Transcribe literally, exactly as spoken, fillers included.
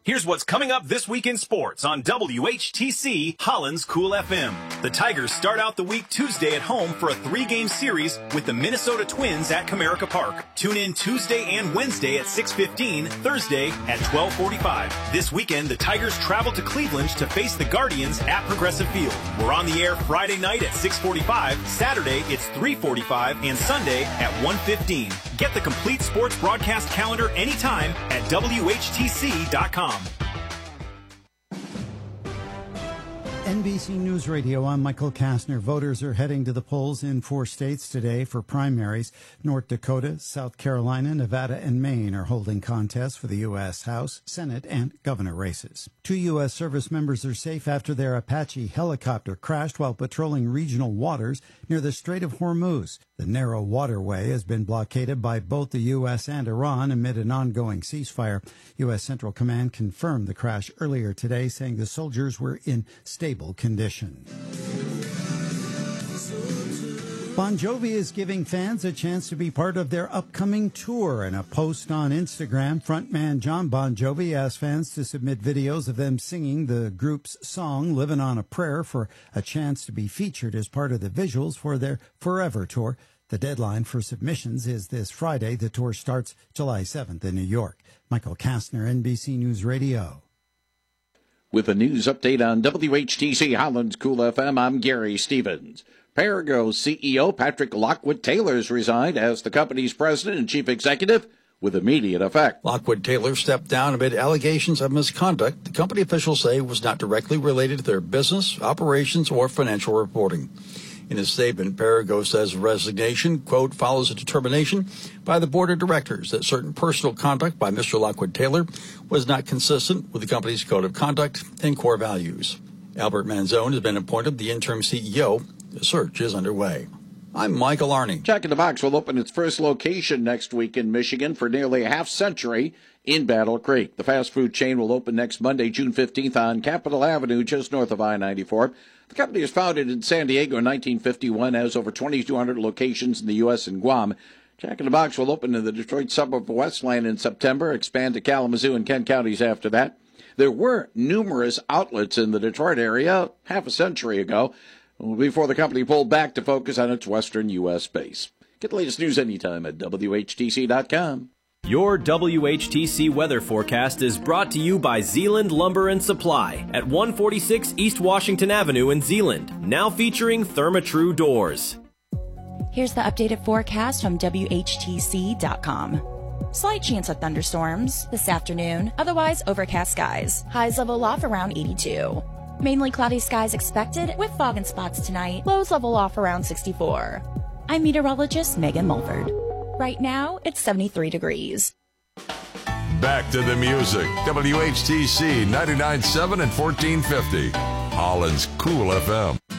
Here's what's coming up this week in sports on W H T C Holland's Cool F M. The Tigers start out the week Tuesday at home for a three-game series with the Minnesota Twins at Comerica Park. Tune in Tuesday and Wednesday at six fifteen, Thursday at twelve forty-five. This weekend, the Tigers travel to Cleveland to face the Guardians at Progressive Field. We're on the air Friday night at six forty-five, Saturday it's three forty-five, and Sunday at one fifteen. Get the complete sports broadcast calendar anytime at W H T C dot com. N B C News Radio, I'm Michael Kastner. Voters are heading to the polls in four states today for primaries. North Dakota, South Carolina, Nevada, and Maine are holding contests for the U S House, Senate, and governor races. Two U S service members are safe after their Apache helicopter crashed while patrolling regional waters near the Strait of Hormuz. The narrow waterway has been blockaded by both the U S and Iran amid an ongoing ceasefire. U S Central Command confirmed the crash earlier today, saying the soldiers were in stable condition. Bon Jovi is giving fans a chance to be part of their upcoming tour. In a post on Instagram, frontman John Bon Jovi asked fans to submit videos of them singing the group's song, Livin' on a Prayer, for a chance to be featured as part of the visuals for their Forever tour. The deadline for submissions is this Friday. The tour starts July seventh in New York. Michael Kastner, N B C News Radio. With a news update on W H T C Holland's Cool F M, I'm Gary Stevens. Perrigo's C E O Patrick Lockwood Taylor's resigned as the company's president and chief executive with immediate effect. Lockwood Taylor stepped down amid allegations of misconduct the company officials say was not directly related to their business, operations, or financial reporting. In a statement, Perrigo says resignation, quote, follows a determination by the board of directors that certain personal conduct by Mister Lockwood Taylor was not consistent with the company's code of conduct and core values. Albert Manzone has been appointed the interim C E O. The search is underway. I'm Michael Arning. Jack in the Box will open its first location next week in Michigan for nearly a half century in Battle Creek. The fast food chain will open next Monday, June fifteenth on Capitol Avenue, just north of I ninety-four. The company was founded in San Diego in nineteen fifty-one, has over twenty-two hundred locations in the U S and Guam. Jack in the Box will open in the Detroit suburb of Westland in September, expand to Kalamazoo and Kent counties after that. There were numerous outlets in the Detroit area half a century ago, before the company pulled back to focus on its western U S base. Get the latest news anytime at W H T C dot com. Your W H T C weather forecast is brought to you by Zeeland Lumber and Supply at one forty-six East Washington Avenue in Zeeland, now featuring Therma-Tru doors. Here's the updated forecast from W H T C dot com. Slight chance of thunderstorms this afternoon, otherwise overcast skies. Highs level off around eighty-two. Mainly cloudy skies expected with fog in spots tonight. Lows level off around sixty-four. I'm meteorologist Megan Mulford. Right now, it's seventy-three degrees. Back to the music. W H T C ninety-nine point seven and fourteen fifty. Holland's Cool F M.